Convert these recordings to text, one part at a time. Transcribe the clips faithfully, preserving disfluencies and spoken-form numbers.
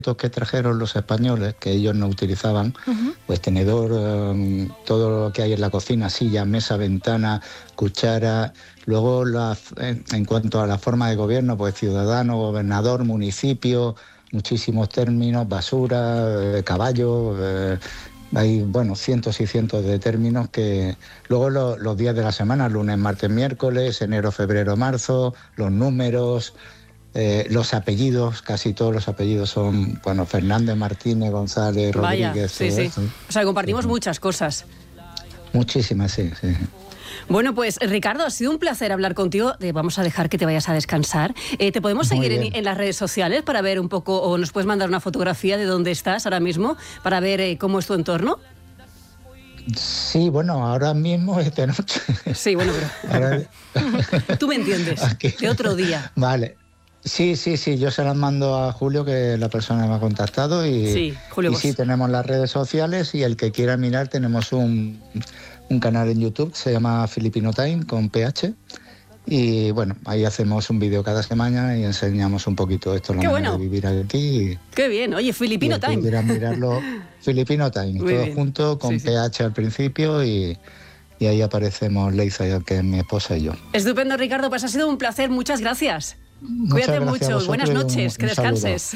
que trajeron los españoles, que ellos no utilizaban, uh-huh. pues tenedor, um, todo lo que hay en la cocina, silla, mesa, ventana, cuchara. Luego, la, en, en cuanto a la forma de gobierno, pues ciudadano, gobernador, municipio, muchísimos términos, basura, eh, caballo, eh, hay, bueno, cientos y cientos de términos que... Luego lo, los días de la semana, lunes, martes, miércoles, enero, febrero, marzo, los números... Eh, los apellidos, casi todos los apellidos son, bueno, Fernández, Martínez, González, Vaya, Rodríguez. sí, sí. Eso. O sea, compartimos sí. muchas cosas. Muchísimas, sí, sí. Bueno, pues Ricardo, ha sido un placer hablar contigo. Eh, vamos a dejar que te vayas a descansar. Eh, ¿Te podemos seguir en, en las redes sociales para ver un poco, o nos puedes mandar una fotografía de dónde estás ahora mismo para ver eh, cómo es tu entorno? Sí, bueno, ahora mismo es de noche. Sí, bueno, pero... Ahora... Tú me entiendes, Aquí. de otro día. Vale. Sí, sí, sí, yo se las mando a Julio, que es la persona que me ha contactado, y sí, Julio, y sí, tenemos las redes sociales, y el que quiera mirar, tenemos un, un canal en YouTube que se llama Filipino Time con P H, y bueno, ahí hacemos un vídeo cada semana y enseñamos un poquito esto, la Qué manera bueno. de vivir aquí. Y, Qué bien, oye, Filipino Time. Si quieran mirarlo, Filipino Time, Muy todo bien. junto con sí, sí. P H al principio, y... Y ahí aparecemos Leiza, que es mi esposa, y yo. Estupendo, Ricardo, pues ha sido un placer, muchas gracias. Muchas Cuídate gracias mucho, buenas noches, un, que un descanses.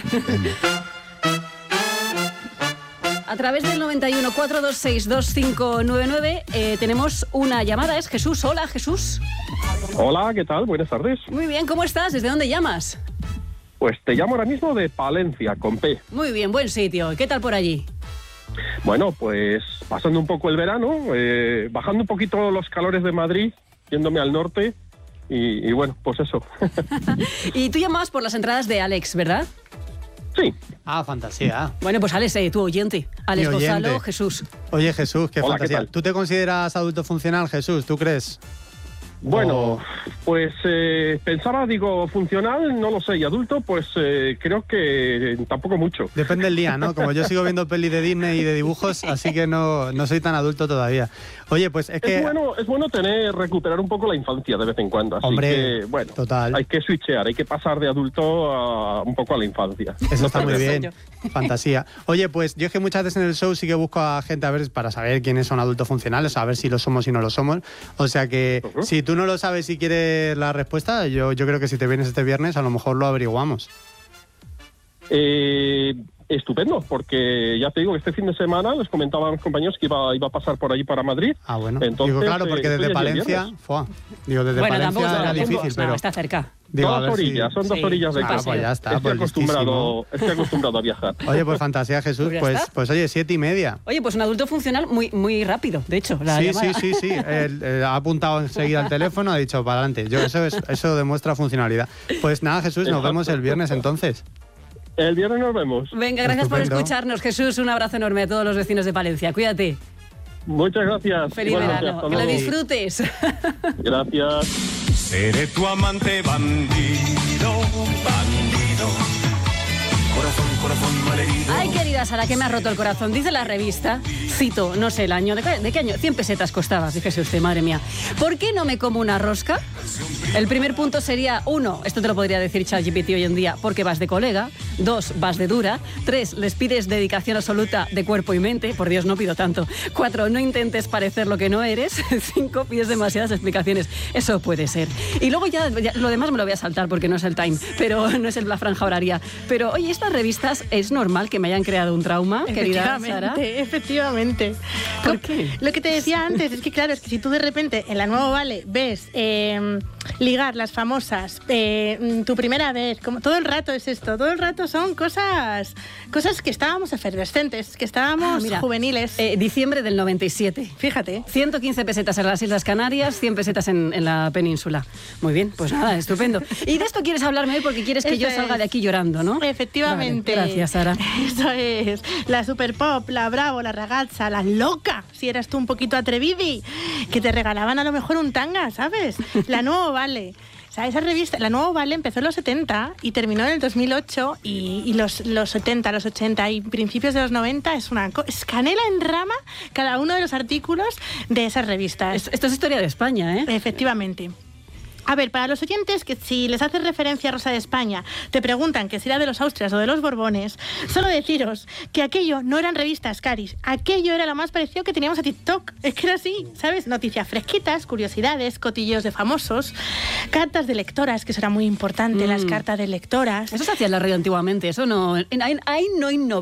A través del noventa y uno, cuatro dos seis, dos cinco nueve nueve eh, tenemos una llamada, es Jesús. Hola, Jesús. Hola, ¿qué tal? Buenas tardes. Muy bien, ¿cómo estás? ¿Desde dónde llamas? Pues te llamo ahora mismo de Palencia, con P. Muy bien, buen sitio. ¿Qué tal por allí? Bueno, pues pasando un poco el verano, eh, bajando un poquito los calores de Madrid, yéndome al norte, y, y bueno, pues eso. Y tú llamabas por las entradas de Alex, ¿verdad? Sí. Ah, fantasía. Bueno, pues Alex, eh, tu oyente. Alex Mi oyente. Gonzalo, Jesús. Oye, Jesús, qué Hola, fantasía. ¿qué tal? ¿Tú te consideras adulto funcional, Jesús? ¿Tú crees? Bueno, o... pues eh, pensaba, digo, funcional, no lo sé, y adulto, pues eh, creo que tampoco mucho. Depende del día, ¿no? Como yo sigo viendo pelis de Disney y de dibujos, así que no, no soy tan adulto todavía. Oye, pues es que... Es bueno, es bueno tener, recuperar un poco la infancia de vez en cuando, así Hombre, que, bueno, total. Hay que switchear, hay que pasar de adulto a un poco a la infancia. Eso está muy bien, fantasía. Oye, pues yo es que muchas veces en el show sí que busco a gente a ver para saber quiénes son adultos funcionales, a ver si lo somos y no lo somos. O sea que uh-huh. si tú no lo sabes y quieres la respuesta, yo, yo creo que si te vienes este viernes a lo mejor lo averiguamos. Eh... Estupendo, porque ya te digo que este fin de semana les comentaba a los compañeros que iba, iba a pasar por allí para Madrid. Ah, bueno. Entonces, digo, claro, porque desde Palencia... Fua, digo, desde bueno, Palencia tampoco, era tampoco, difícil, no, pero... está cerca. Digo, dos orillas, si... son dos sí. orillas de ah, casa. Pues ya está, estoy, pues acostumbrado, estoy acostumbrado a viajar. Oye, pues fantasía, Jesús, pues, pues, pues oye, siete y media. Oye, pues un adulto funcional muy, muy rápido, de hecho, la Sí, llamada. sí, sí, sí. Él, él ha apuntado enseguida al teléfono, ha dicho, para adelante. Yo, eso, es, eso demuestra funcionalidad. Pues nada, Jesús, nos vemos el viernes entonces. El viernes nos vemos. Venga, gracias Estupendo. por escucharnos, Jesús. Un abrazo enorme a todos los vecinos de Palencia. Cuídate. Muchas gracias. Feliz Igualmente, verano. Que lo disfrutes. Gracias. Seré tu amante bandido, bandido. Corazón, corazón malherido. Ay, querida Sara, que me ha roto el corazón. Dice la revista, cito, no sé el año, ¿de qué, de qué año? cien pesetas costaba, fíjese usted, madre mía. ¿Por qué no me como una rosca? El primer punto sería, uno, esto te lo podría decir ChatGPT hoy en día, porque vas de colega. Dos, vas de dura. Tres, les pides dedicación absoluta de cuerpo y mente. Por Dios, no pido tanto. Cuatro, no intentes parecer lo que no eres. Cinco, pides demasiadas explicaciones. Eso puede ser. Y luego ya, ya lo demás me lo voy a saltar porque no es el time, pero no es la franja horaria. Pero, oye, estas revistas es normal que me hayan creado un trauma, querida Sara. Efectivamente. ¿Por qué? Lo que te decía antes es que, claro, es que si tú de repente en la Nuevo Vale ves eh, ligar las famosas, eh, tu primera vez, como todo el rato es esto, todo el rato son cosas cosas que estábamos efervescentes, que estábamos ah, mira, juveniles. Eh, diciembre del noventa y siete. Fíjate. ciento quince pesetas en las Islas Canarias, cien pesetas en, en la península. Muy bien, pues nada, estupendo. Y de esto quieres hablarme hoy porque quieres que Eso yo salga es. de aquí llorando, ¿no? Efectivamente. Vale, gracias, Sara. Eso es. La super pop, la bravo, la ragazza, la loca, si eras tú un poquito atrevidi, que te regalaban a lo mejor un tanga, ¿sabes? La Nuevo Vale. O sea, esa revista, la Nuevo Vale, empezó en los setenta y terminó en el dos mil ocho y, y los, los setenta, los ochenta y principios de los noventa es una es canela en rama cada uno de los artículos de esas revistas. Esto, esto es historia de España, ¿eh? Efectivamente. A ver, para los oyentes que si les haces referencia a Rosa de España, te preguntan que si era de los Austrias o de los Borbones, solo deciros que aquello no eran revistas, Caris. Aquello era lo más parecido que teníamos a TikTok. Es que era así, ¿sabes? Noticias fresquitas, curiosidades, cotilleos de famosos, cartas de lectoras, que eso era muy importante, mm. las cartas de lectoras. Eso se hacía en la radio antiguamente, eso no... Ahí no innovaba.